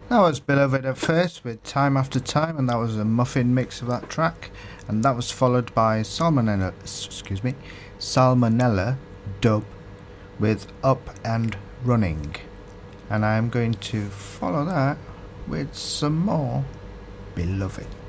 That was Beloved at first with Time After Time, and that was a muffin mix of that track. And that was followed by Salmonella Dub with Up and Running. And I'm going to follow that with some more Beloved.